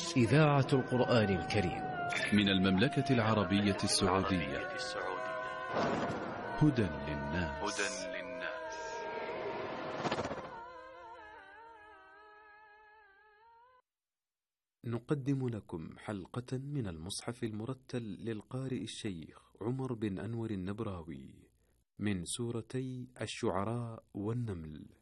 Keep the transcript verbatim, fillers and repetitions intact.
إذاعة القرآن الكريم من المملكة العربية السعودية. هدى للناس. نقدم لكم حلقة من المصحف المرتل للقارئ الشيخ عمر بن أنور النبراوي من سورتي الشعراء والنمل.